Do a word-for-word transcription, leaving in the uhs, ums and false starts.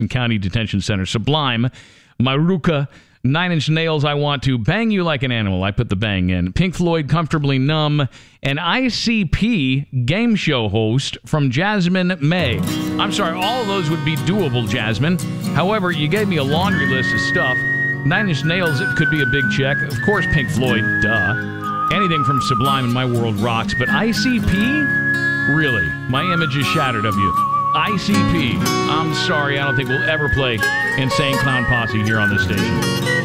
County Detention Center. Sublime, Maruka, Nine Inch Nails, I Want to, Bang You Like an Animal, I put the bang in, Pink Floyd, Comfortably Numb, and I C P, game show host from Jasmine May. I'm sorry, all of those would be doable, Jasmine. However, you gave me a laundry list of stuff. Nine Inch Nails, it could be a big check. Of course, Pink Floyd, duh. Anything from Sublime in my world rocks, but I C P? Really? My image is shattered of you. I C P. I'm sorry, I don't think we'll ever play Insane Clown Posse here on this station.